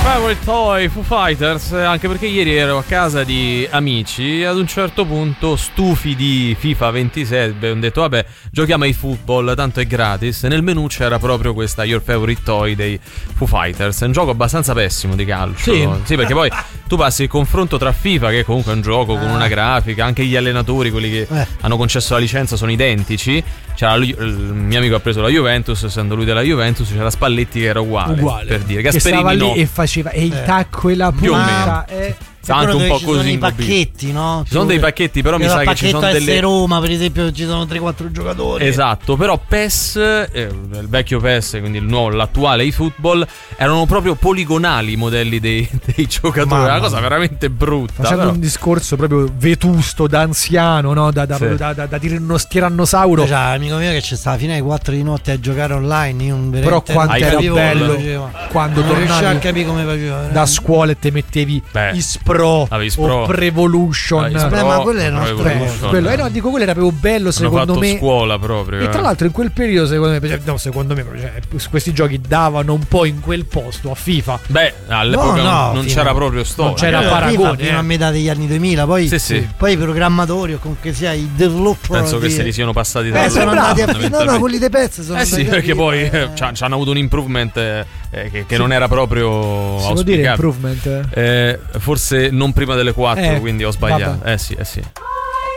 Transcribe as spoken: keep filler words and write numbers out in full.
Favorite Toy, Foo Fighters, anche perché ieri ero a casa di amici e ad un certo punto, stufi di FIFA ventisei, abbiamo detto vabbè, giochiamo ai football, tanto è gratis, e nel menu c'era proprio questa Your Favorite Toy dei Foo Fighters. È un gioco abbastanza pessimo di calcio. Sì, sì perché poi tu passi il confronto tra FIFA, che comunque è un gioco con una grafica, anche gli allenatori, quelli che Eh. hanno concesso la licenza, sono identici. C'era lui- il mio amico ha preso la Juventus, essendo lui della Juventus, c'era Spalletti che era uguale, uguale. per dire. Che Gasperini stava no. lì e faceva e il Eh. tacco e la Più o punta. eh. Sta anche un po' ci così sono i immobile. pacchetti, no? Ci sono dei pacchetti, però mi sa che ci sono Il delle Roma, per esempio, ci sono tre quattro giocatori. Esatto, però PES, eh, il vecchio PES, quindi il nuovo, l'attuale eFootball, erano proprio poligonali i modelli dei, dei giocatori. Mamma Una cosa veramente brutta. Facendo però. un discorso proprio vetusto, da anziano, no? Da, da, Sì. da, da, da dire uno tirannosauro. C'è amico mio che c'è stava fino alle quattro di notte a giocare online. Io non Però veramente quanto non era capivo come bello faceva. quando Non riuscivo a tornavi capire come faceva. da scuola e te mettevi Beh, Ispro avevi Ispro. o Prevolution. Avevi Ispro, Beh, ma quello era una Pro storia. Evolution. Quello, eh no, dico, quello era proprio bello, Hanno secondo fatto me. scuola proprio. E tra eh. l'altro in quel periodo, secondo me, cioè, no, secondo me, cioè, questi giochi davano un po' in quel posto a FIFA. Beh, all'epoca No, no, non fino- c'era proprio storia. non c'era Allora, paragone, fino eh. a metà degli anni duemila, poi, Sì, sì. poi i programmatori o comunque sia i developer Penso che di- se li siano passati eh, tanto, sono andati a no, no, fondamentalmente. quelli dei pezzi sono Eh sì, andati a perché FIFA, poi eh. eh, c'ha- c'hanno avuto un improvement eh, che, che non era proprio Si può dire auspicabile. improvement? Eh, forse non prima delle quattro, Eh, quindi ho sbagliato. vabbè. Eh sì, eh sì.